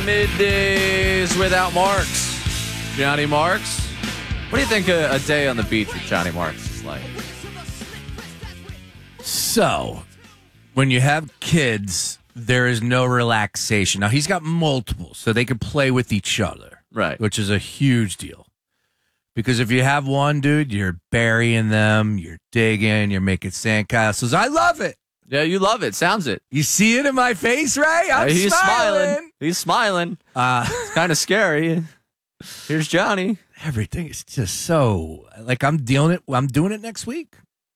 Middays without Marks. Johnny Marks. What do you think a day on the beach with Johnny Marks is like? So, when you have kids, there is no relaxation. Now, he's got multiple, so they can play with each other. Right. Which is a huge deal. Because if you have one, dude, you're burying them, you're digging, you're making sandcastles. I love it. Yeah, you love it. Sounds it. You see it in my face, Ray? He's smiling. He's smiling. It's kind of scary. Here's Johnny. Everything is just so like I'm doing it next week.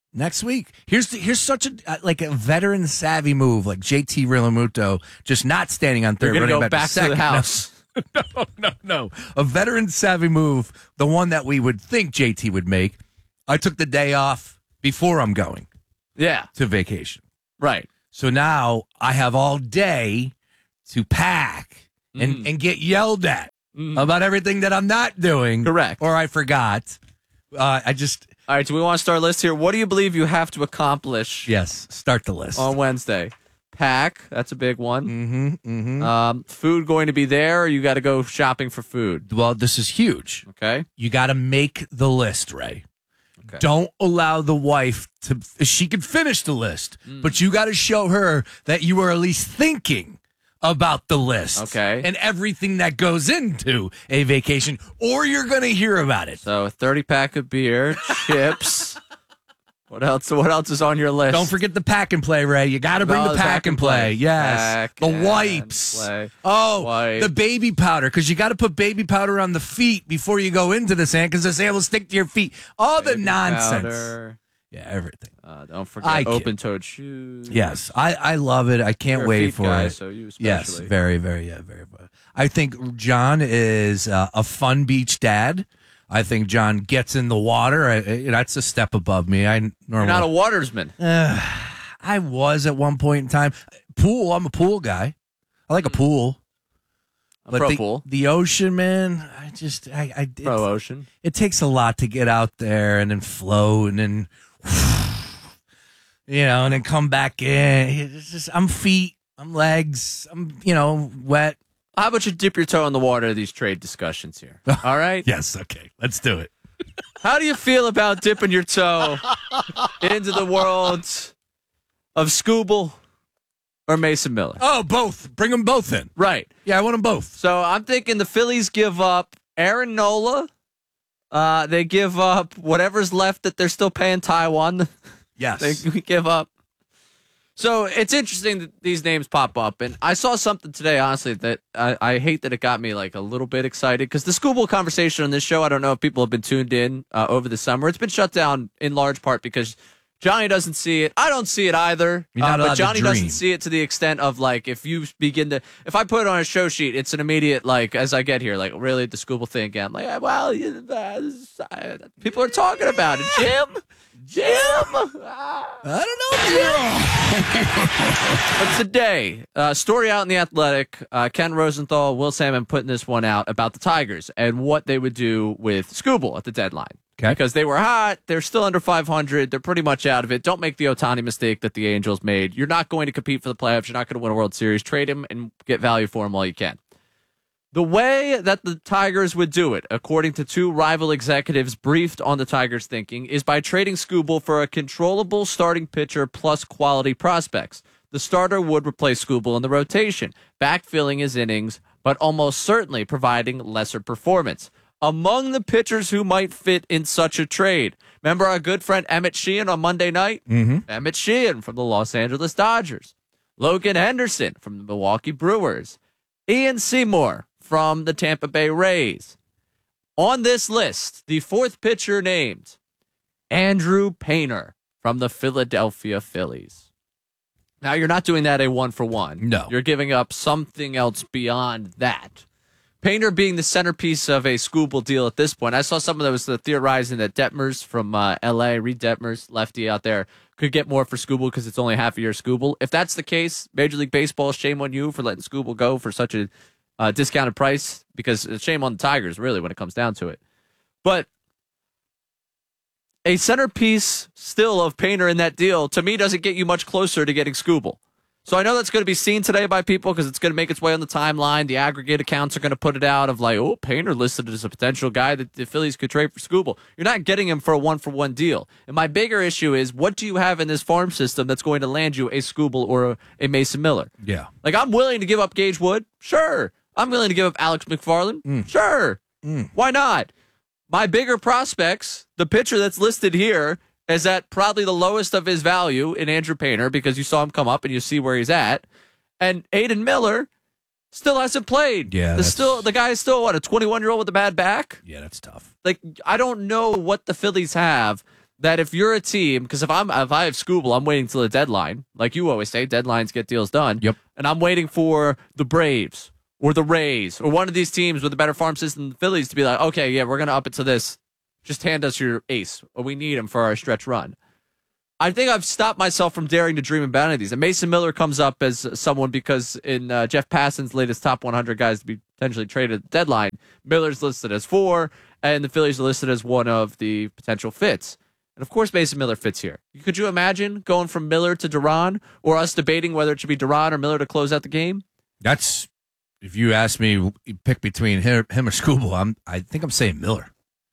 Here's such a veteran savvy move, like JT Realmuto just not standing on third. You're gonna running go back to the house. No. A veteran savvy move, the one that we would think JT would make. I took the day off before I'm going. Yeah. To vacation. Right. So now I have all day to pack and get yelled at about everything that I'm not doing. Correct. Or I forgot. All right, do we want to start a list here? What do you believe you have to accomplish? Yes, start the list. On Wednesday. Pack, that's a big one. Mm-hmm. Food going to be there, or you got to go shopping for food? Well, this is huge. Okay. You got to make the list, Ray. Okay. Don't allow the wife to. She can finish the list, but you got to show her that you are at least thinking about the list. Okay. And everything that goes into a vacation, or you're going to hear about it. So a 30-pack of beer, chips. What else? What else is on your list? Don't forget the pack and play, Ray. You got to bring the pack and play. Yes. Pack the and wipes. play. Oh, the baby powder, because you got to put baby powder on the feet before you go into the sand, because the sand will stick to your feet. All the nonsense. Powder. Yeah, everything. Don't forget open-toed shoes. Yes, I love it. I can't You're a wait feet for guy, it. So you especially. Yes, very, very, very. I think John is a fun beach dad. I think John gets in the water. That's a step above me. You're not a watersman. I was at one point in time. Pool. I'm a pool guy. I like a pool. I'm pro pool. The ocean, man. Pro ocean. It takes a lot to get out there and then float and then, and then come back in. It's just, I'm feet, I'm legs, I'm wet. How about you dip your toe in the water of these trade discussions here? All right? Yes, okay. Let's do it. How do you feel about dipping your toe into the world of Skubal or Mason Miller? Oh, both. Bring them both in. Right. Yeah, I want them both. So I'm thinking the Phillies give up Aaron Nola. They give up whatever's left that they're still paying Taiwan. Yes. They give up. So it's interesting that these names pop up. And I saw something today, honestly, that I hate that it got me like a little bit excited. Because the Skubal conversation on this show, I don't know if people have been tuned in over the summer. It's been shut down in large part because Johnny doesn't see it. I don't see it either. But Johnny doesn't see it to the extent of like if I put it on a show sheet, it's an immediate like as I get here, like really the Skubal thing again. Like, well, people are talking about it. Jim. I don't know, Jim. But today, story out in The Athletic, Ken Rosenthal, Will Salmon putting this one out about the Tigers and what they would do with Skubal at the deadline. Okay. Because they were hot. They're still under 500. They're pretty much out of it. Don't make the Ohtani mistake that the Angels made. You're not going to compete for the playoffs. You're not going to win a World Series. Trade him and get value for him while you can. The way that the Tigers would do it, according to two rival executives briefed on the Tigers' thinking, is by trading Skubal for a controllable starting pitcher plus quality prospects. The starter would replace Skubal in the rotation, backfilling his innings, but almost certainly providing lesser performance. Among the pitchers who might fit in such a trade, remember our good friend Emmett Sheehan on Monday night? Mm-hmm. Emmett Sheehan from the Los Angeles Dodgers. Logan Henderson from the Milwaukee Brewers. Ian Seymour from the Tampa Bay Rays. On this list, the fourth pitcher named, Andrew Painter from the Philadelphia Phillies. Now, you're not doing that a one-for-one. No. You're giving up something else beyond that. Painter being the centerpiece of a Skubal deal at this point. I saw someone that was theorizing that Detmers from L.A., Reed Detmers, lefty out there, could get more for Skubal because it's only half a year Skubal. If that's the case, Major League Baseball, shame on you for letting Skubal go for such a discounted price, because shame on the Tigers, really, when it comes down to it. But a centerpiece still of Painter in that deal, to me, doesn't get you much closer to getting Skubal. So I know that's going to be seen today by people because it's going to make its way on the timeline. The aggregate accounts are going to put it out of like, oh, Painter listed as a potential guy that the Phillies could trade for Skubal. You're not getting him for a one-for-one deal. And my bigger issue is, what do you have in this farm system that's going to land you a Skubal or a Mason Miller? Yeah. Like, I'm willing to give up Gage Wood. Sure. I'm willing to give up Alex McFarland. Sure. Why not? My bigger prospects, the pitcher that's listed here, is at probably the lowest of his value in Andrew Painter, because you saw him come up and you see where he's at. And Aiden Miller still hasn't played. Yeah. The guy is still, what, a 21-year-old with a bad back? Yeah, that's tough. Like, I don't know what the Phillies have that if you're a team, because if I have Skubal, I'm waiting till the deadline. Like you always say, deadlines get deals done. Yep. And I'm waiting for the Braves or the Rays or one of these teams with a better farm system than the Phillies to be like, okay, yeah, we're going to up it to this. Just hand us your ace, or we need him for our stretch run. I think I've stopped myself from daring to dream about any of these. And Mason Miller comes up as someone because in Jeff Passan's latest top 100 guys to be potentially traded at the deadline, Miller's listed as 4, and the Phillies are listed as one of the potential fits. And of course, Mason Miller fits here. Could you imagine going from Miller to Duran, or us debating whether it should be Duran or Miller to close out the game? That's, if you ask me, pick between him or Skubal, I think I'm saying Miller.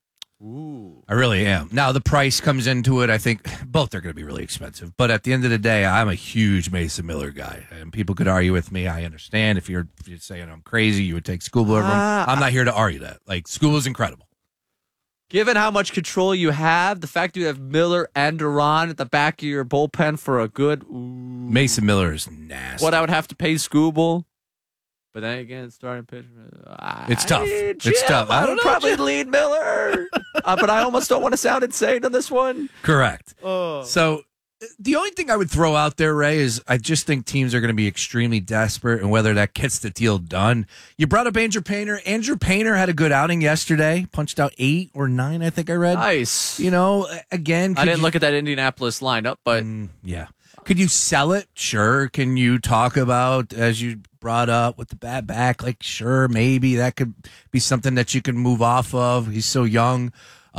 Ooh. I really am. Now, the price comes into it. I think both are going to be really expensive. But at the end of the day, I'm a huge Mason Miller guy. And people could argue with me. I understand. If you're saying I'm crazy, you would take Skubal over him. I'm not here to argue that. Like, Skubal's incredible. Given how much control you have, the fact you have Miller and Duran at the back of your bullpen for a good... Mason Miller is nasty. What I would have to pay Skubal. But then again, starting pitch... It's tough. It's tough. I would probably lead Miller. But I almost don't want to sound insane on this one. Correct. Oh. So the only thing I would throw out there, Ray, is I just think teams are going to be extremely desperate, and whether that gets the deal done. You brought up Andrew Painter. Andrew Painter had a good outing yesterday. Punched out 8 or 9, I think I read. Nice. You know, again... I didn't look at that Indianapolis lineup, but... yeah. Could you sell it? Sure. Can you talk about, as you brought up, with the bad back? Like, sure, maybe that could be something that you can move off of. He's so young.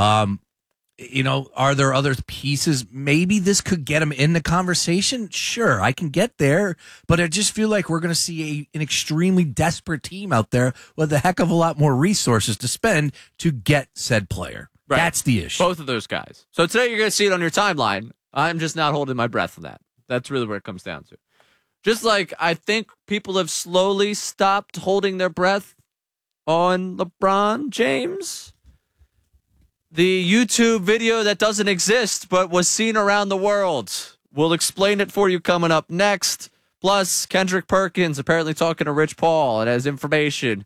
You know, are there other pieces? Maybe this could get him in the conversation. Sure, I can get there, but I just feel like we're going to see an extremely desperate team out there with a heck of a lot more resources to spend to get said player. Right. That's the issue. Both of those guys. So today you're going to see it on your timeline. I'm just not holding my breath on that. That's really where it comes down to. Just like I think people have slowly stopped holding their breath on LeBron James. The YouTube video that doesn't exist but was seen around the world. We'll explain it for you coming up next. Plus, Kendrick Perkins apparently talking to Rich Paul and has information.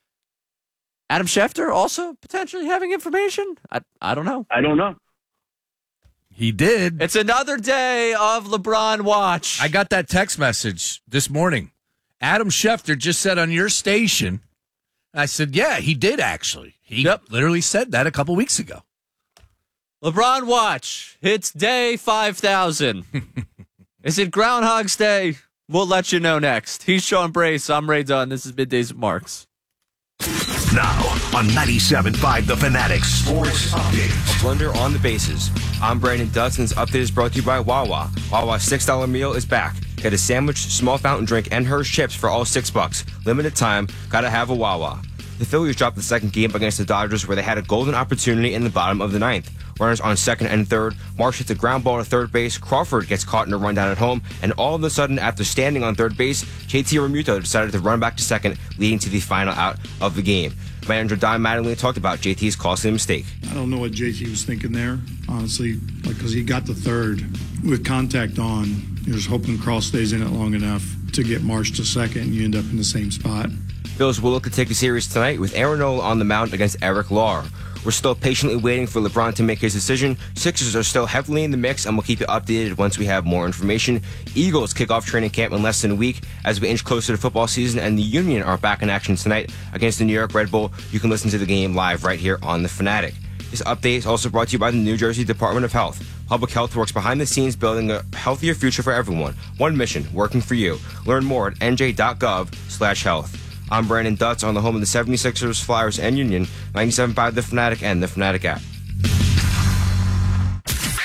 Adam Schefter also potentially having information? I don't know. I don't know. He did. It's another day of LeBron watch. I got that text message this morning. Adam Schefter just said on your station. I said, yeah, he did actually. He literally said that a couple weeks ago. LeBron watch. It's day 5,000. Is it Groundhog's Day? We'll let you know next. He's Sean Brace. I'm Ray Dunn. This is Middays with Marks. Now on 97.5 The Fanatic Sports Update. A blender on the bases. I'm Brandon Dudson's update is brought to you by Wawa. Wawa's $6 meal is back. Get a sandwich, small fountain drink, and Hershey chips for all $6. Limited time. Gotta have a Wawa. The Phillies dropped the second game against the Dodgers where they had a golden opportunity in the bottom of the ninth. Runners on second and third. Marsh hits a ground ball to third base. Crawford gets caught in a rundown at home. And all of a sudden, after standing on third base, JT Realmuto decided to run back to second, leading to the final out of the game. Manager Don Mattingly talked about JT's costly mistake. I don't know what JT was thinking there, honestly, because he got to third with contact on. He was hoping Cross stays in it long enough to get Marsh to second, and you end up in the same spot. Phillies will look to take the series tonight with Aaron Nola on the mound against Eric Lauer. We're still patiently waiting for LeBron to make his decision. Sixers are still heavily in the mix, and we'll keep you updated once we have more information. Eagles kick off training camp in less than a week as we inch closer to football season, and the Union are back in action tonight against the New York Red Bull. You can listen to the game live right here on The Fanatic. This update is also brought to you by the New Jersey Department of Health. Public Health works behind the scenes building a healthier future for everyone. One mission, working for you. Learn more at nj.gov/health. I'm Brandon Dutz on the home of the 76ers, Flyers, and Union, 97.5 The Fanatic and The Fanatic app.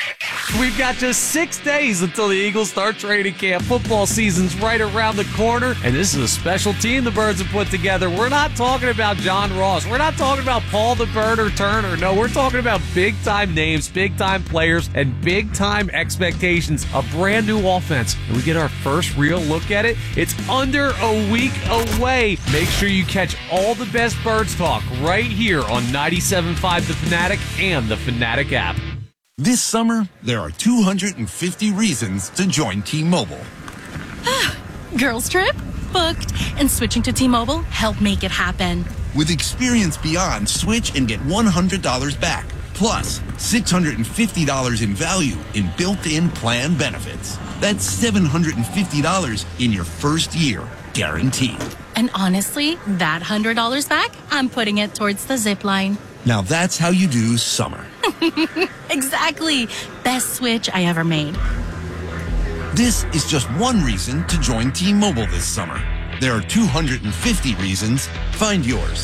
We've got just 6 days until the Eagles start training camp. Football season's right around the corner, and this is a special team the Birds have put together. We're not talking about John Ross. We're not talking about Paul the Birder Turner. No, we're talking about big-time names, big-time players, and big-time expectations. A brand new offense. And we get our first real look at it. It's under a week away. Make sure you catch all the best Birds talk right here on 97.5 The Fanatic and the Fanatic app. This summer, there are 250 reasons to join T-Mobile. Girls trip? Booked. And switching to T-Mobile helped make it happen. With Experience Beyond, switch and get $100 back. Plus, $650 in value in built-in plan benefits. That's $750 in your first year, guaranteed. And honestly, that $100 back, I'm putting it towards the zip line. Now that's how you do summer. Exactly. Best switch I ever made. This is just one reason to join T-Mobile this summer. There are 250 reasons. Find yours.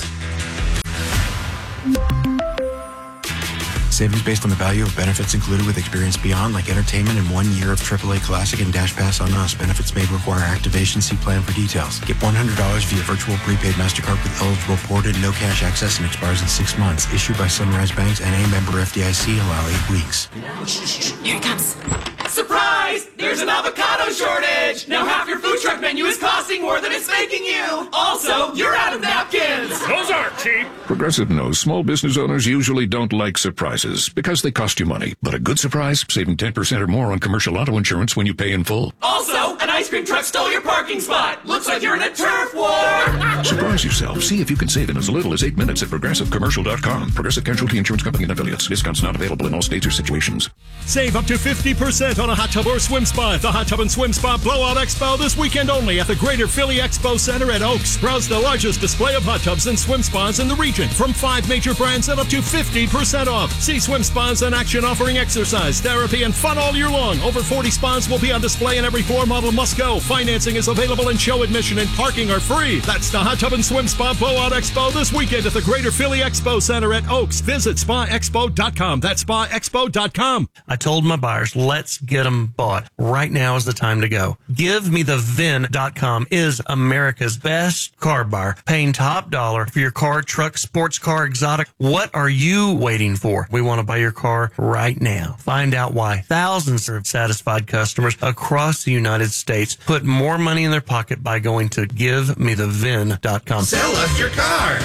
Savings based on the value of benefits included with Experience Beyond, like entertainment and 1 year of AAA Classic and Dash Pass on us. Benefits may require activation. See plan for details. Get $100 via virtual prepaid MasterCard with eligible ported, no cash access, and expires in 6 months. Issued by Sunrise Banks and a member FDIC. Allow 8 weeks. Here it comes. Surprise! There's an avocado shortage! Now half your food truck menu is costing more than it's making you! Also, you're out of napkins! Those aren't cheap! Progressive knows small business owners usually don't like surprises because they cost you money. But a good surprise, saving 10% or more on commercial auto insurance when you pay in full. Also, an ice cream truck stole your parking spot! Looks like you're in a turf war! Surprise yourself. See if you can save in as little as 8 minutes at ProgressiveCommercial.com. Progressive Casualty Insurance Company and Affiliates. Discounts not available in all states or situations. Save up to 50% on a hot tub or swim spa at the Hot Tub and Swim Spa Blowout Expo this weekend only at the Greater Philly Expo Center at Oaks. Browse the largest display of hot tubs and swim spas in the region from 5 major brands at up to 50% off. See swim spas in action offering exercise, therapy, and fun all year long. Over 40 spas will be on display and every floor model must go. Financing is available and show admission and parking are free. That's the Hot Tub and Swim Spa Blowout Expo this weekend at the Greater Philly Expo Center at Oaks. Visit SpaExpo.com. That's SpaExpo.com. I told my buyers, let's get them bought. Right now is the time to go. GiveMeTheVin.com is America's best car buyer, paying top dollar for your car, truck, sports car, exotic. What are you waiting for? We want to buy your car right now. Find out why thousands of satisfied customers across the United States put more money in their pocket by going to GiveMeTheVin.com. Sell us your car.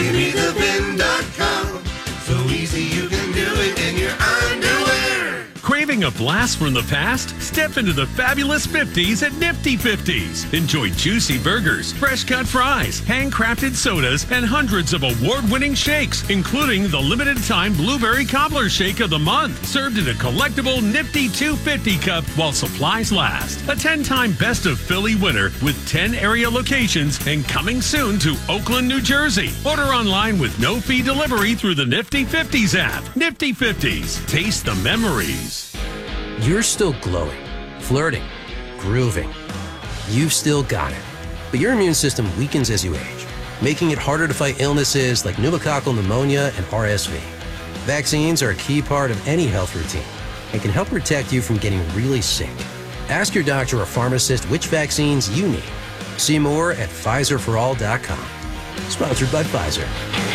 GiveMeTheVin.com. So easy you can do it in your underwear. Craving a blast from the past? Step into the fabulous 50s at Nifty 50s. Enjoy juicy burgers, fresh cut fries, handcrafted sodas, and hundreds of award-winning shakes, including the limited time Blueberry Cobbler Shake of the Month, served in a collectible Nifty 250 cup while supplies last. A 10-time Best of Philly winner with 10 area locations and coming soon to Oakland, New Jersey. Order online with no fee delivery through the Nifty 50s app. Nifty 50s. Taste the memories. You're still glowing, flirting, grooving. You've still got it. But your immune system weakens as you age, making it harder to fight illnesses like pneumococcal pneumonia and RSV. Vaccines are a key part of any health routine and can help protect you from getting really sick. Ask your doctor or pharmacist which vaccines you need. See more at PfizerForAll.com. Sponsored by Pfizer.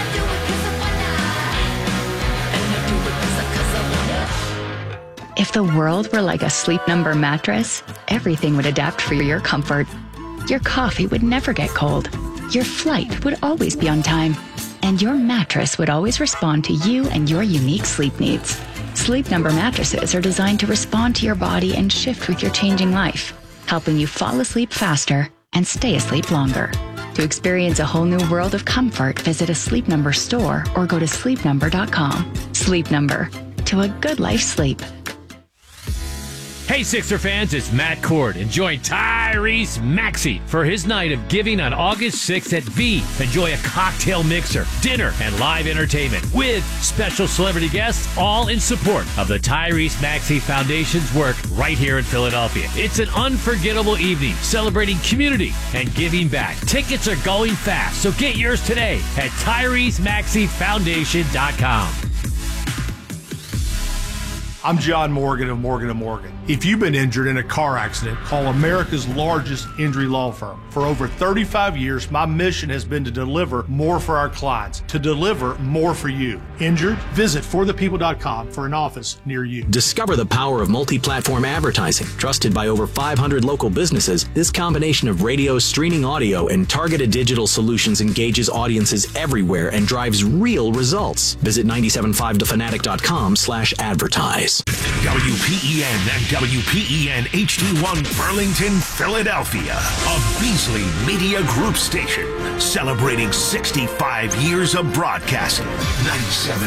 If the world were like a Sleep Number mattress, everything would adapt for your comfort. Your coffee would never get cold. Your flight would always be on time. And your mattress would always respond to you and your unique sleep needs. Sleep Number mattresses are designed to respond to your body and shift with your changing life, helping you fall asleep faster and stay asleep longer. To experience a whole new world of comfort, visit a Sleep Number store or go to sleepnumber.com. Sleep Number. To a good life sleep. Hey, Sixer fans, it's Matt Cord. And join Tyrese Maxey for his night of giving on August 6th at V. Enjoy a cocktail mixer, dinner, and live entertainment with special celebrity guests, all in support of the Tyrese Maxey Foundation's work right here in Philadelphia. It's an unforgettable evening celebrating community and giving back. Tickets are going fast, so get yours today at TyreseMaxeyFoundation.com. I'm John Morgan of Morgan & Morgan. If you've been injured in a car accident, call America's largest injury law firm. For over 35 years, my mission has been to deliver more for our clients, to deliver more for you. Injured? Visit forthepeople.com for an office near you. Discover the power of multi-platform advertising. Trusted by over 500 local businesses, this combination of radio, streaming audio, and targeted digital solutions engages audiences everywhere and drives real results. Visit 975thefanatic.com/advertise. WPEN and WPEN HD1 Burlington, Philadelphia. A Beasley Media Group station celebrating 65 years of broadcasting. 97.